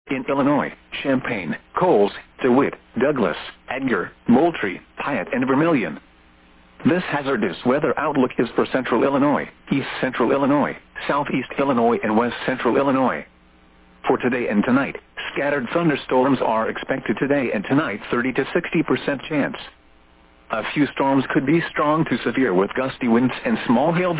In Illinois, Champaign, Coles, DeWitt, Douglas, Edgar, Moultrie, Piatt, and Vermilion. This hazardous weather outlook is for central Illinois, east central Illinois, southeast Illinois, and west central Illinois. For today and tonight, scattered thunderstorms are expected today and tonight, 30 to 60% chance. A few storms could be strong to severe with gusty winds and small hail.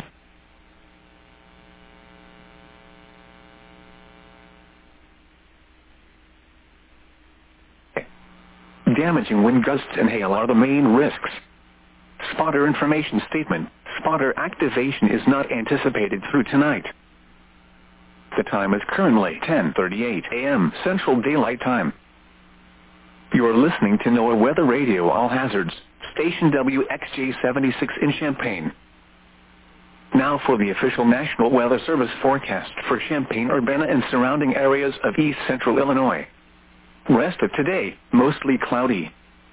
Damaging wind gusts and hail are the main risks. Spotter information statement: spotter activation is not anticipated through tonight. The time is currently 10:38 a.m. Central Daylight Time. You are listening to NOAA Weather Radio All Hazards, station WXJ-76 in Champaign. Now for the official National Weather Service forecast for Champaign-Urbana and surrounding areas of east central Illinois. Rest of today, mostly cloudy.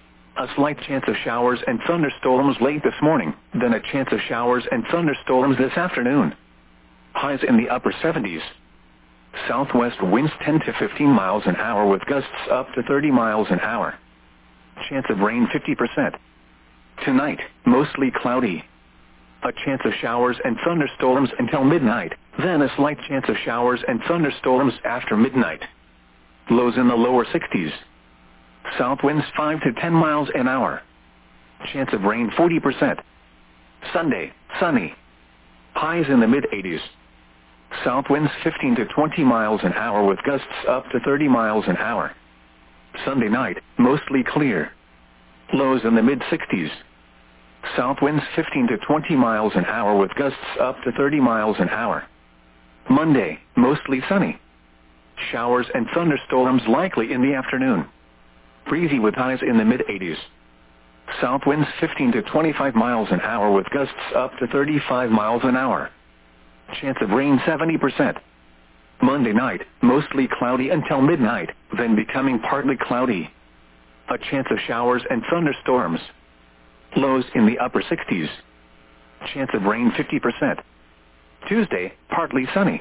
A slight chance of showers and thunderstorms late this morning, then a chance of showers and thunderstorms this afternoon. Highs in the upper 70s. Southwest winds 10 to 15 miles an hour with gusts up to 30 miles an hour. Chance of rain 50%. Tonight, mostly cloudy. A chance of showers and thunderstorms until midnight, then a slight chance of showers and thunderstorms after midnight. Lows in the lower 60s. South winds 5 to 10 miles an hour. Chance of rain 40%. Sunday, sunny. Highs in the mid-80s. South winds 15 to 20 miles an hour with gusts up to 30 miles an hour. Sunday night, mostly clear. Lows in the mid-60s. South winds 15 to 20 miles an hour with gusts up to 30 miles an hour. Monday, mostly sunny. Showers and thunderstorms likely in the afternoon. Breezy with highs in the mid-80s. South winds 15 to 25 miles an hour with gusts up to 35 miles an hour. Chance of rain 70%. Monday night, mostly cloudy until midnight, then becoming partly cloudy. A chance of showers and thunderstorms. Lows in the upper 60s. Chance of rain 50%. Tuesday, partly sunny.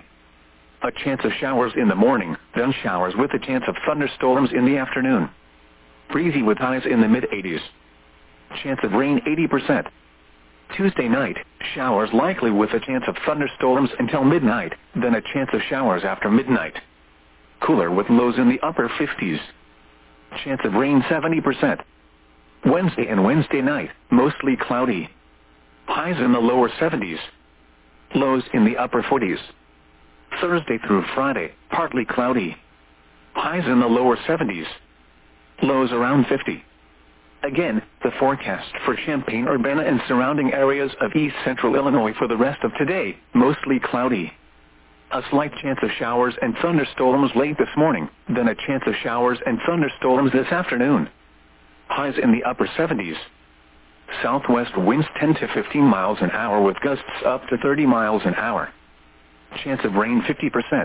A chance of showers in the morning, then showers with a chance of thunderstorms in the afternoon. Breezy with highs in the mid-80s. Chance of rain 80%. Tuesday night, showers likely with a chance of thunderstorms until midnight, then a chance of showers after midnight. Cooler with lows in the upper 50s. Chance of rain 70%. Wednesday and Wednesday night, mostly cloudy. Highs in the lower 70s. Lows in the upper 40s. Thursday through Friday, partly cloudy. Highs in the lower 70s. Lows around 50. Again, the forecast for Champaign-Urbana and surrounding areas of east central Illinois for the rest of today, mostly cloudy. A slight chance of showers and thunderstorms late this morning, then a chance of showers and thunderstorms this afternoon. Highs in the upper 70s. Southwest winds 10 to 15 miles an hour with gusts up to 30 miles an hour. Chance of rain 50%.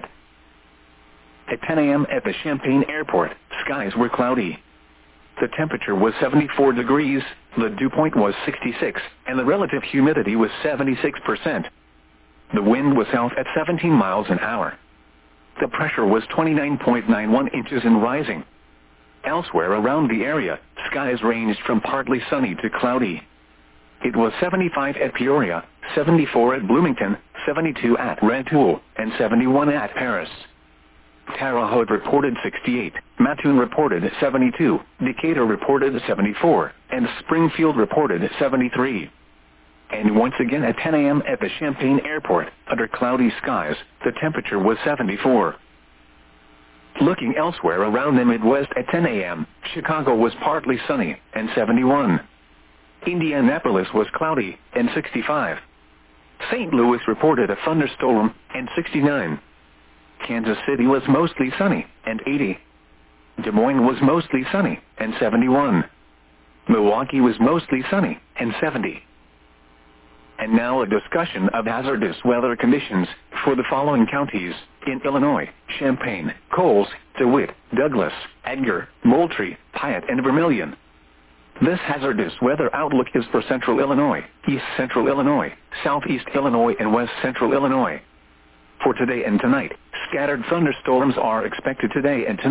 At 10 a.m. at the Champaign Airport, skies were cloudy. The temperature was 74 degrees, the dew point was 66, and the relative humidity was 76%. The wind was south at 17 miles an hour. The pressure was 29.91 inches and rising. Elsewhere around the area, skies ranged from partly sunny to cloudy. It was 75 at Peoria, 74 at Bloomington, 72 at Rantoul, and 71 at Paris. Terre Haute reported 68, Mattoon reported 72, Decatur reported 74, and Springfield reported 73. And once again at 10 a.m. at the Champaign Airport, under cloudy skies, the temperature was 74. Looking elsewhere around the Midwest at 10 a.m., Chicago was partly sunny, and 71. Indianapolis was cloudy, and 65. St. Louis reported a thunderstorm, and 69. Kansas City was mostly sunny, and 80. Des Moines was mostly sunny, and 71. Milwaukee was mostly sunny, and 70. And now a discussion of hazardous weather conditions for the following counties in Illinois: Champaign, Coles, DeWitt, Douglas, Edgar, Moultrie, Piatt, and Vermilion. This hazardous weather outlook is for central Illinois, east central Illinois, southeast Illinois, and west central Illinois. For today and tonight, scattered thunderstorms are expected today and tonight.